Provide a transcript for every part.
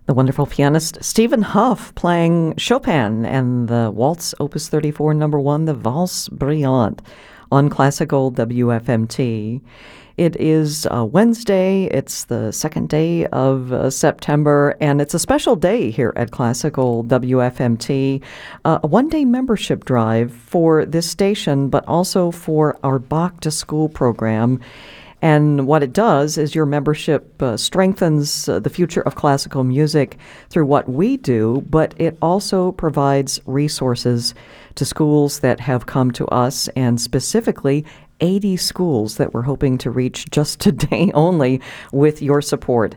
The wonderful pianist Stephen Huff playing Chopin and the Waltz Opus 34 number 1, the Valse Brillante, on Classical WFMT. It is Wednesday. It's the second day of September, and it's a special day here at Classical WFMT, a one-day membership drive for this station, but also for our Bach to School program. And what it does is your membership strengthens the future of classical music through what we do, but it also provides resources to schools that have come to us, and specifically 80 schools that we're hoping to reach just today only with your support.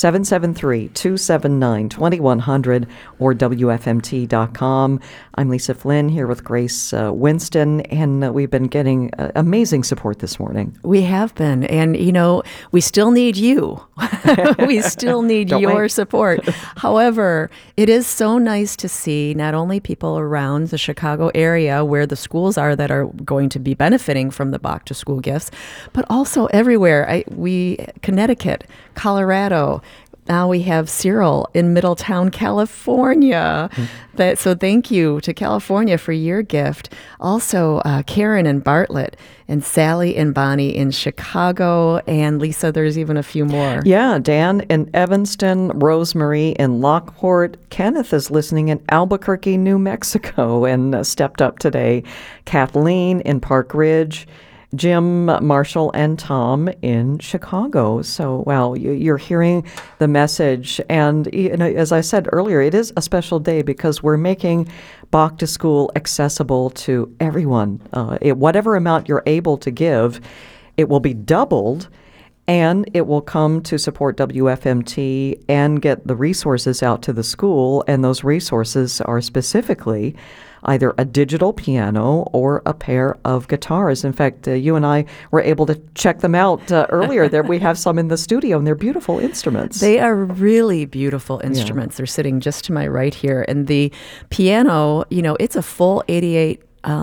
773-279-2100 or WFMT.com. I'm Lisa Flynn here with Grace Winston, and we've been getting amazing support this morning. We have been, and we still need you. We still need your support. However, it is so nice to see not only people around the Chicago area where the schools are that are going to be benefiting from the Bach to School gifts, but also everywhere. Connecticut, Colorado. Now we have Cyril in Middletown, California. So thank you to California for your gift. Also, Karen in Bartlett, and Sally and Bonnie in Chicago. And Lisa, there's even a few more. Yeah, Dan in Evanston, Rosemary in Lockport. Kenneth is listening in Albuquerque, New Mexico, and stepped up today. Kathleen in Park Ridge. Jim, Marshall, and Tom in Chicago. So, wow, you're hearing the message. And as I said earlier, it is a special day because we're making Bach to School accessible to everyone. Whatever amount you're able to give, it will be doubled, and it will come to support WFMT and get the resources out to the school. And those resources are specifically either a digital piano or a pair of guitars. In fact, you and I were able to check them out earlier. There, we have some in the studio, and they're beautiful instruments. They are really beautiful instruments. Yeah. They're sitting just to my right here. And the piano, it's a full 88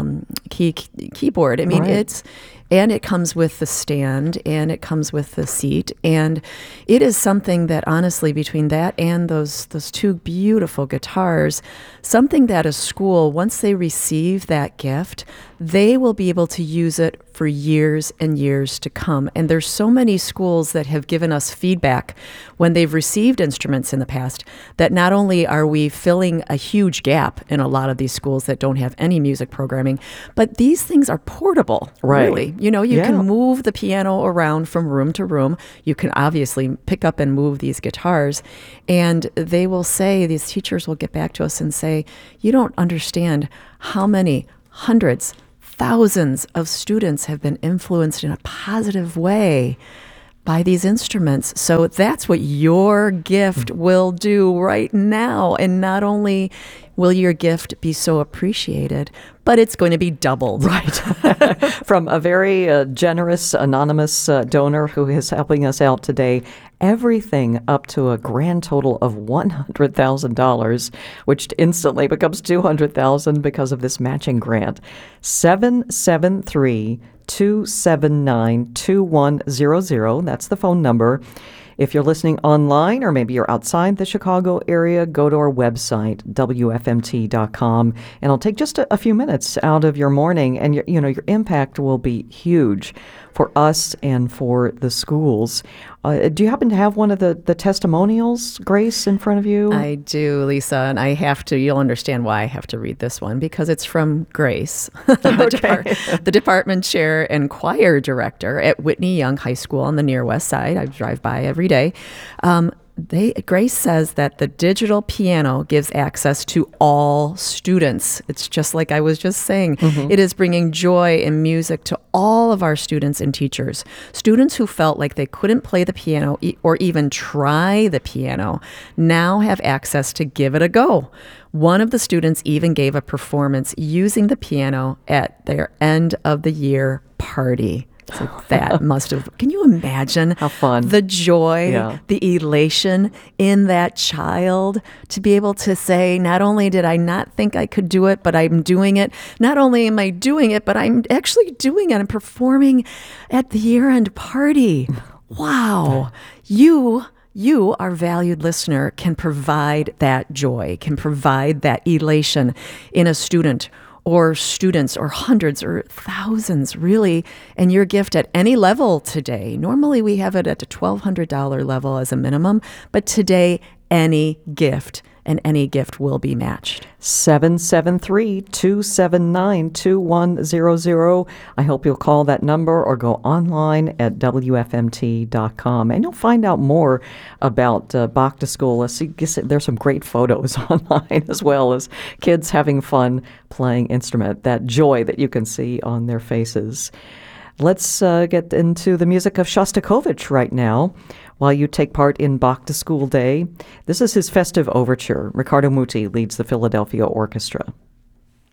keyboard. I mean, right. And it comes with the stand, and it comes with the seat, and it is something that, honestly, between that and those two beautiful guitars, something that a school, once they receive that gift, they will be able to use it for years and years to come. And there's so many schools that have given us feedback when they've received instruments in the past that not only are we filling a huge gap in a lot of these schools that don't have any music programming, but these things are portable, right. Really. You can move the piano around from room to room. You can obviously pick up and move these guitars. And they will say, these teachers will get back to us and say, you don't understand how many hundreds, thousands of students have been influenced in a positive way by these instruments. So that's what your gift will do right now. And not only will your gift be so appreciated, but it's going to be doubled. Right. From a very generous anonymous donor who is helping us out today, everything up to a grand total of $100,000, which instantly becomes $200,000 because of this matching grant. 773-279-2100. That's the phone number. If you're listening online, or maybe you're outside the Chicago area, go to our website, WFMT.com, and it'll take just a few minutes out of your morning, and your impact will be huge for us and for the schools. Do you happen to have one of the testimonials, Grace, in front of you? I do, Lisa, and you'll understand why I have to read this one, because it's from Grace, the department chair and choir director at Whitney Young High School on the Near West Side. I drive by every day. Grace says that the digital piano gives access to all students. It's just like I was just saying. Mm-hmm. It is bringing joy and music to all of our students and teachers. Students who felt like they couldn't play the piano or even try the piano now have access to give it a go. One of the students even gave a performance using the piano at their end of the year party. So that must have, can you imagine how fun, the joy, the elation in that child to be able to say, not only did I not think I could do it, but I'm doing it. Not only am I doing it, but I'm actually doing it. I'm performing at the year-end party. Wow. You you, our valued listener, can provide that joy, can provide that elation in a student or students or hundreds or thousands, really. And your gift at any level today, normally we have it at a $1,200 level as a minimum, but today, any gift, and any gift will be matched. 773-279-2100. I hope you'll call that number or go online at WFMT.com. And you'll find out more about Bach to School. There's some great photos online as well as kids having fun playing instrument, that joy that you can see on their faces. Let's get into the music of Shostakovich right now while you take part in Bach to School Day. This is his festive overture. Riccardo Muti leads the Philadelphia Orchestra.